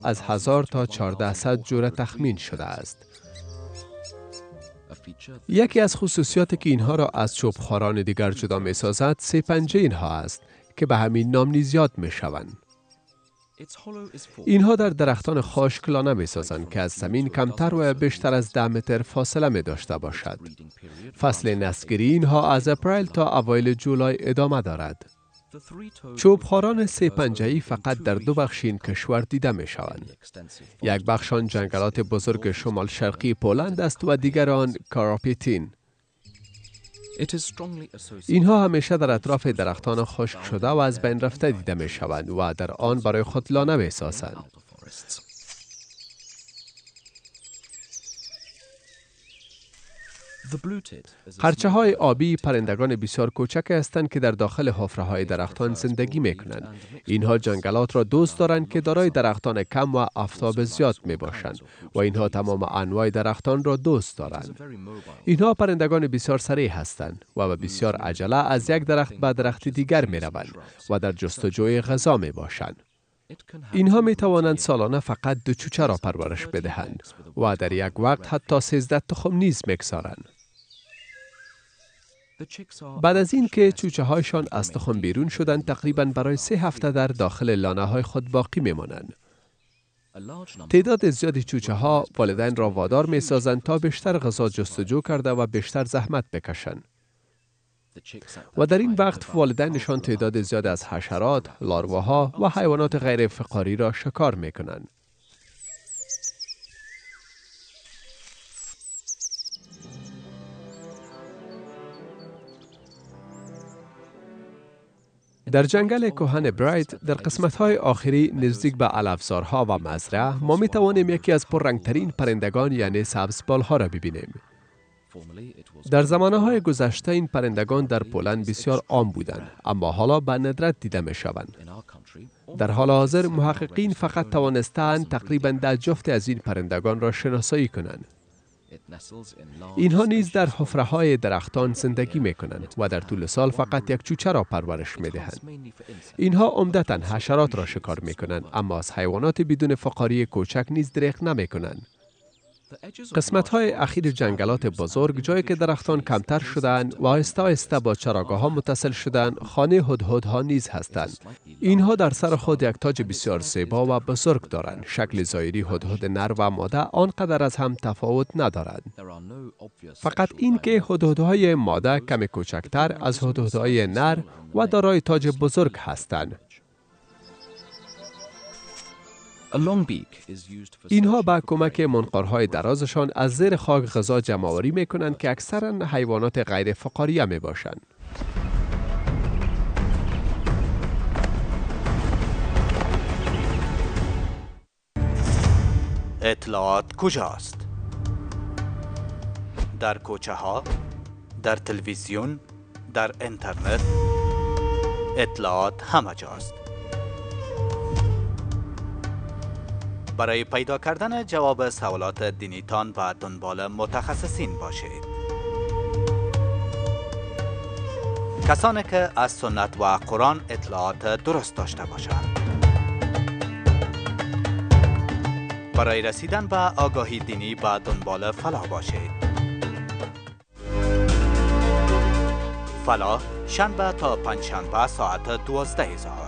از 1000 تا 1400 جوره تخمین شده است. یکی از خصوصیاتی که اینها را از چوبخواران دیگر جدا می سازد، سه پنجه اینها است که به همین نام نیز یاد می شوند. اینها در درختان خشک لانه می سازند که از زمین کمتر و بیشتر از 10 متر فاصله می داشته باشد. فصل نسل‌گیری اینها از اپریل تا اوایل جولای ادامه دارد. چوبخواران سه پنجه‌ای فقط در دو بخش این کشور دیده می شوند. یک بخش آن جنگلات بزرگ شمال شرقی پولند است و دیگر آن کاراپیتین. اینها همیشه در اطراف درختان خشک شده و از بین رفته دیده می شوند و در آن برای خود لانه می سازند. قرچه های آبی پرندگان بسیار کوچک هستند که در داخل حفره های درختان زندگی می کنند. اینها جنگلات را دوست دارند که دارای درختان کم و آفتاب زیاد می باشند و اینها تمام انواع درختان را دوست دارند. اینها پرندگان بسیار سریع هستند و به بسیار عجله از یک درخت به درخت دیگر می روند و در جستجوی غذا می باشند. اینها می توانند سالانه فقط 2 چوچه را پرورش بدهند و در یک وقت حتی 13 تخم نیز میگذارند. بعد از این که چوچه هایشان از تخم بیرون شدند، تقریباً برای 3 هفته در داخل لانه های خود باقی می مانند. تعداد زیادی چوچه ها والدین را وادار می سازند تا بیشتر غذا جستجو کرده و بیشتر زحمت بکشند. و در این وقت والدینشان تعداد زیاد از حشرات، لارواها و حیوانات غیر فقاری را شکار می کنند. در جنگل کهن براید در قسمت‌های آخری نزدیک به علفزارها و مزرعه ما می توانیم یکی از پررنگ‌ترین پرندگان یعنی سبزبال‌ها را ببینیم. در زمانه‌های گذشته این پرندگان در پولند بسیار عام بودند، اما حالا به ندرت دیده می شوند. در حال حاضر محققین فقط توانستند تقریباً 10 جفت از این پرندگان را شناسایی کنند. اینها نیز در حفره‌های درختان زندگی می کنند و در طول سال فقط یک چوچه را پرورش می دهند. اینها عمدتاً حشرات را شکار می کنند، اما از حیوانات بدون فقاری کوچک نیز دریغ نمی کنند. قسمت‌های اخیر جنگلات بزرگ، جایی که درختان کمتر شدند و آهسته آهسته با چراگاه‌ها متصل شدند، خانه هدهدها نیز هستند. اینها در سر خود یک تاج بسیار زیبا و بزرگ دارند. شکل ظاهری هدهد نر و ماده آنقدر از هم تفاوت ندارد. فقط این که هدهدهای ماده کمی کوچکتر از هدهدهای نر و دارای تاج بزرگ هستند. اینها با کمک منقارهای درازشان از زیر خاک غذا جمع‌آوری می‌کنند که اکثراً حیوانات غیر فقاریه می‌باشند. اطلاعات کجاست؟ در کوچه ها، در تلویزیون، در اینترنت، اطلاعات همه جاست. برای پیدا کردن جواب سوالات دینیتان و دنبال متخصصین باشید. کسانی که از سنت و قرآن اطلاعات درست داشته باشند. برای رسیدن به آگاهی دینی به دنبال فلاح باشید. فلاح شنبه تا پنجشنبه ساعت 12 ظهر.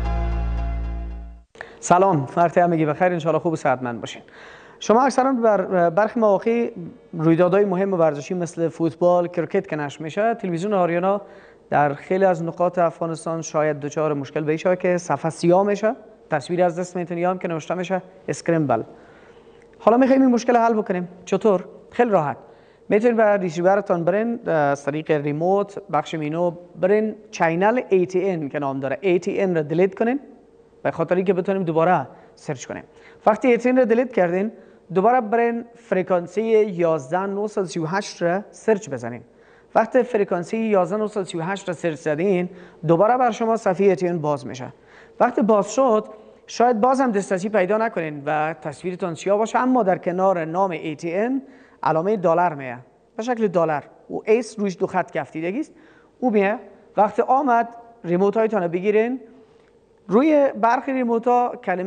سلام، وقت همگی بخیر، انشالله خوب و صحتمند باشین. شما اکثرا بر برخی مواقع رویدادهای مهم و ورزشی مثل فوتبال، کرکت که نشر میشه، تلویزیون آریانا در خیلی از نقاط افغانستان شاید دچار مشکل بشه که صفحه سیاه میشه، تصویری از دست میتونی هم که نوشته میشه اسکرمبل. حالا میخوایم این مشکل حل بکنیم. چطور؟ خیلی راحت. میتونید به ریسیورتون برین از طریق ریموت بخش مینو برین چینل ATN که نام داره ATN را دیلیت کنین به خاطر اینکه بتونیم دوباره سرچ کنیم. وقتی ATN را دیلیت کردین دوباره برین فرکانسی 11938 را سرچ بزنین. وقتی فرکانسی 11938 را سرچ زدین دوباره بر شما صفحه ATN باز میشه. وقتی باز شد شاید باز هم دسترسی پیدا نکنین و تصویرتون سیاه باشه، اما در کنار نام ATN علامه دلار میه به شکل دلار و اس روش 2 خط کفتیدگی است. او میه. وقتی آمد ریموت هایتون رو بگیرین، روی برخی ریموت ها کلمه